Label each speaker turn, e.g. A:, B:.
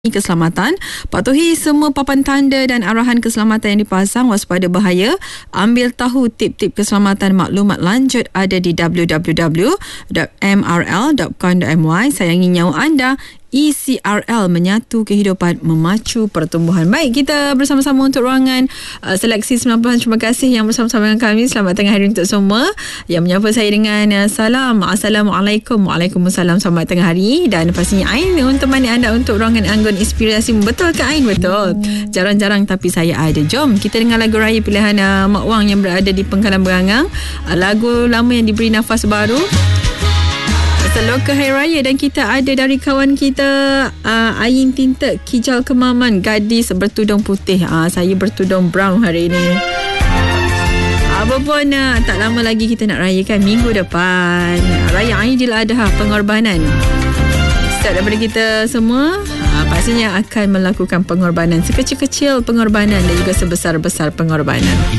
A: keselamatan, patuhi semua papan tanda dan arahan keselamatan yang dipasang, waspada bahaya, ambil tahu tip-tip keselamatan. Maklumat lanjut ada di www.mrl.com.my. Sayangi nyawa anda. ECRL, menyatu kehidupan, memacu pertumbuhan. Baik, kita bersama-sama untuk ruangan seleksi 90. Terima kasih yang bersama-sama dengan kami. Selamat tengah hari untuk semua yang menyapa saya dengan salam. Assalamualaikum. Waalaikumsalam. Selamat tengah hari. Dan pastinya Ain untuk temani anda untuk ruangan Anggun Inspirasi. Betul ke Ain? Betul. Jarang-jarang tapi saya ada. Jom kita dengar lagu raya pilihan Mak Wang yang berada di Pengkalan Berangang. Lagu lama yang diberi nafas baru. Seloka Hari Raya, dan kita ada dari kawan kita Ain Tinta Kijal Kemaman, gadis bertudung putih. Saya bertudung brown hari ini. Apa pun tak lama lagi kita nak rayakan minggu depan Raya Aidiladha, pengorbanan. Setiap daripada kita semua pastinya akan melakukan pengorbanan, sekecil-kecil pengorbanan dan juga sebesar-besar pengorbanan.